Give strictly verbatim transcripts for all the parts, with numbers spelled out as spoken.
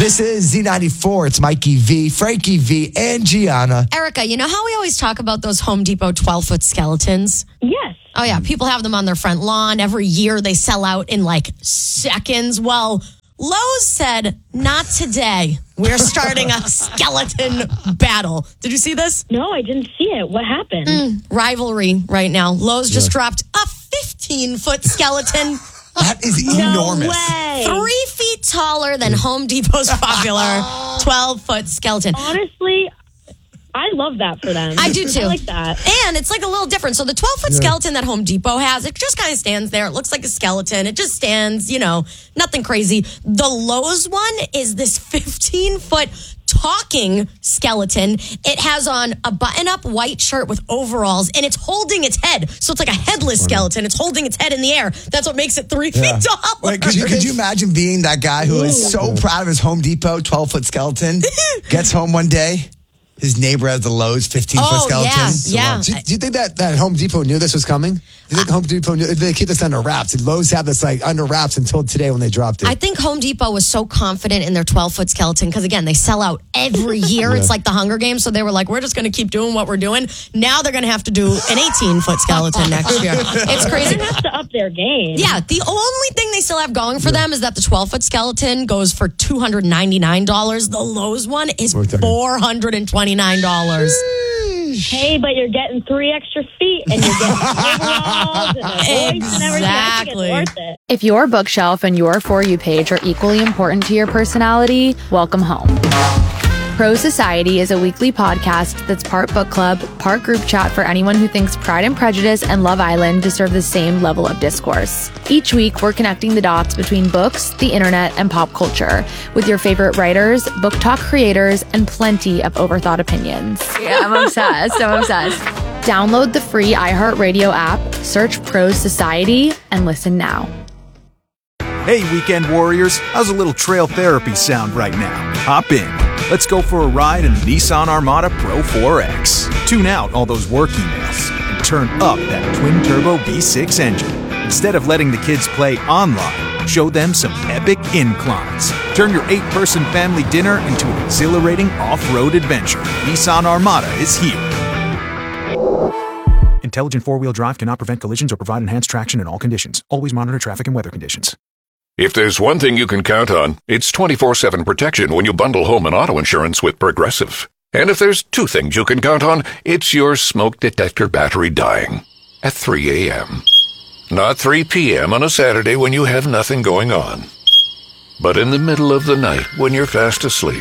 This is Z ninety-four. It's Mikey V, Frankie V, and Gianna. Erica, you know how we always talk about those Home Depot twelve-foot skeletons? Yes. Oh, yeah. People have them on their front lawn. Every year they sell out in like seconds. Well, Lowe's said, not today. We're starting a skeleton battle. Did you see this? No, I didn't see it. What happened? Mm, rivalry right now. Lowe's just yeah. dropped a fifteen-foot skeleton. That is no enormous. Way. Three feet taller than Home Depot's popular twelve-foot skeleton. Honestly, I love that for them. I do too. I like that. And it's like a little different. So the twelve-foot yeah. skeleton that Home Depot has, it just kind of stands there. It looks like a skeleton. It just stands, you know, nothing crazy. The Lowe's one is this fifteen-foot talking skeleton. It has on a button-up white shirt with overalls, and it's holding its head. So it's like a headless skeleton. It's holding its head in the air. That's what makes it three yeah. feet tall. Wait, could you, could you imagine being that guy who is so proud of his Home Depot twelve-foot skeleton, gets home one day, his neighbor has the Lowe's fifteen-foot oh, skeleton? Yeah, yeah. Do, do you think that, that Home Depot knew this was coming? Do you think Home Depot knew? They keep this under wraps. Did Lowe's have this like under wraps until today when they dropped it? I think Home Depot was so confident in their twelve-foot skeleton because, again, they sell out every year. yeah. It's like the Hunger Games. So they were like, we're just going to keep doing what we're doing. Now they're going to have to do an eighteen-foot skeleton next year. It's crazy. They have to up their game. Yeah. The only thing they still have going for yeah. them is that the twelve-foot skeleton goes for two hundred ninety-nine dollars. The Lowe's one is four hundred twenty-nine dollars. Hey, but you're getting three extra feet and you're getting overalls and a voice and everything. I think it's worth it. If your bookshelf and your For You page are equally important to your personality, welcome home. Pro Society is a weekly podcast that's part book club, part group chat for anyone who thinks Pride and Prejudice and Love Island deserve the same level of discourse. Each week, we're connecting the dots between books, the internet, and pop culture with your favorite writers, book talk creators, and plenty of overthought opinions. Yeah, I'm obsessed. I'm obsessed. Download the free iHeartRadio app, search Pro Society, and listen now. Hey, weekend warriors. How's a little trail therapy sound right now? Hop in. Let's go for a ride in the Nissan Armada Pro four X. Tune out all those work emails and turn up that twin-turbo V six engine. Instead of letting the kids play online, show them some epic inclines. Turn your eight-person family dinner into an exhilarating off-road adventure. Nissan Armada is here. Intelligent four-wheel drive cannot prevent collisions or provide enhanced traction in all conditions. Always monitor traffic and weather conditions. If there's one thing you can count on, it's twenty-four seven protection when you bundle home and auto insurance with Progressive. And if there's two things you can count on, it's your smoke detector battery dying at three a.m. Not three p.m. on a Saturday when you have nothing going on, but in the middle of the night when you're fast asleep.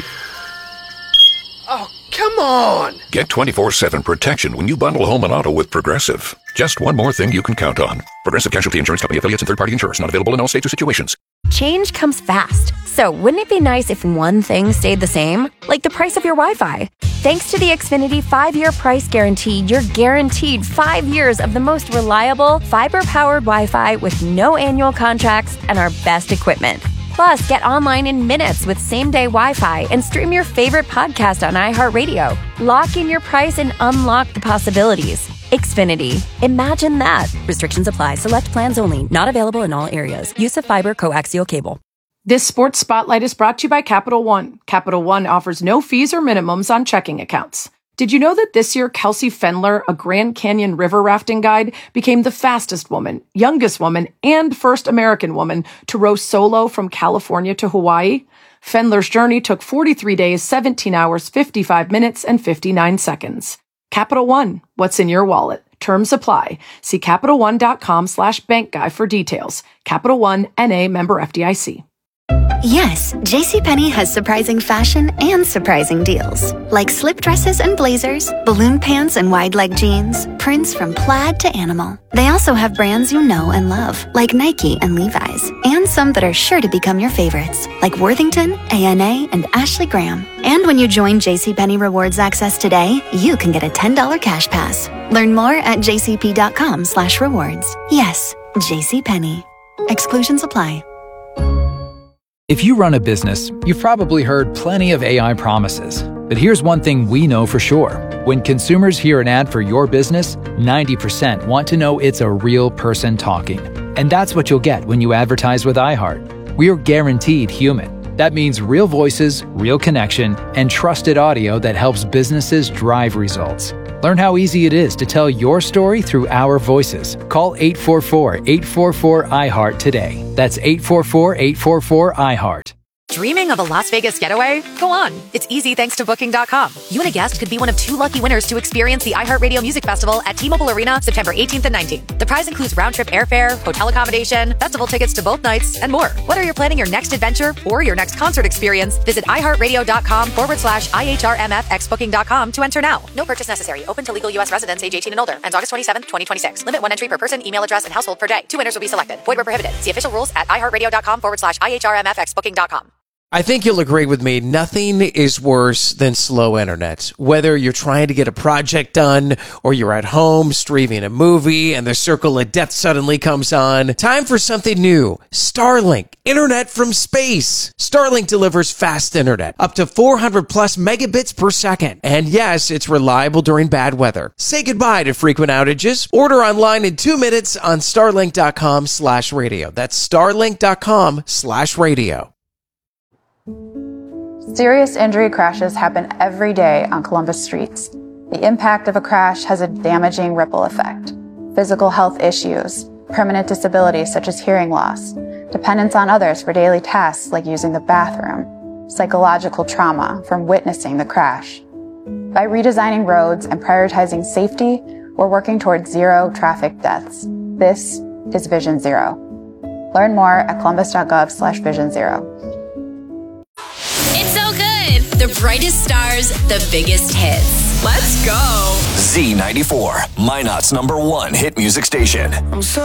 Oh, come on! Get twenty-four seven protection when you bundle home and auto with Progressive. Just one more thing you can count on. Progressive Casualty Insurance Company affiliates and third-party insurers. Not available in all states or situations. Change comes fast. So wouldn't it be nice if one thing stayed the same? Like the price of your Wi-Fi. Thanks to the Xfinity five-year price guarantee, you're guaranteed five years of the most reliable, fiber-powered Wi-Fi with no annual contracts and our best equipment. Plus, get online in minutes with same-day Wi-Fi and stream your favorite podcast on iHeartRadio. Lock in your price and unlock the possibilities. Xfinity. Imagine that. Restrictions apply. Select plans only. Not available in all areas. Use of fiber coaxial cable. This Sports Spotlight is brought to you by Capital One. Capital One offers no fees or minimums on checking accounts. Did you know that this year Kelsey Fendler, a Grand Canyon river rafting guide, became the fastest woman, youngest woman, and first American woman to row solo from California to Hawaii? Fendler's journey took forty-three days, seventeen hours, fifty-five minutes, and fifty-nine seconds. Capital One, what's in your wallet? Terms apply. See CapitalOne.com slash bank guy for details. Capital One, N A member F D I C. Yes, JCPenney has surprising fashion and surprising deals. Like slip dresses and blazers, balloon pants and wide leg jeans, prints from plaid to animal. They also have brands you know and love, like Nike and Levi's, and some that are sure to become your favorites, like Worthington, A N A, and Ashley Graham. And when you join JCPenney Rewards Access today, you can get a ten dollars cash pass. Learn more at jcp.com slash rewards. Yes, JCPenney. Exclusions apply. If you run a business, you've probably heard plenty of A I promises. But here's one thing we know for sure. When consumers hear an ad for your business, ninety percent want to know it's a real person talking. And that's what you'll get when you advertise with iHeart. We are guaranteed human. That means real voices, real connection, and trusted audio that helps businesses drive results. Learn how easy it is to tell your story through our voices. Call eight four four, eight four four, I heart today. That's eight four four, eight four four, I heart. Dreaming of a Las Vegas getaway? Go on. It's easy thanks to Booking dot com. You and a guest could be one of two lucky winners to experience the iHeartRadio Music Festival at T-Mobile Arena September eighteenth and nineteenth. The prize includes round-trip airfare, hotel accommodation, festival tickets to both nights, and more. Whether you're planning your next adventure or your next concert experience, visit iHeartRadio.com forward slash IHRMFX Booking dot com to enter now. No purchase necessary. Open to legal U S residents age eighteen and older. Ends August twenty-seventh, twenty twenty-six. Limit one entry per person, email address, and household per day. Two winners will be selected. Void where prohibited. See official rules at iHeartRadio.com forward slash IHRMFX Booking dot com. I think you'll agree with me. Nothing is worse than slow internet. Whether you're trying to get a project done or you're at home streaming a movie and the circle of death suddenly comes on. Time for something new. Starlink. Internet from space. Starlink delivers fast internet. Up to four hundred plus megabits per second. And yes, it's reliable during bad weather. Say goodbye to frequent outages. Order online in two minutes on starlink.com slash radio. That's starlink.com slash radio. Serious injury crashes happen every day on Columbus streets. The impact of a crash has a damaging ripple effect. Physical health issues, permanent disabilities such as hearing loss, dependence on others for daily tasks like using the bathroom, psychological trauma from witnessing the crash. By redesigning roads and prioritizing safety, we're working towards zero traffic deaths. This is Vision Zero. Learn more at columbus.gov slash vision zero. It's so good. The brightest stars, the biggest hits. Let's go. Z ninety-four, Minot's number one hit music station. I'm so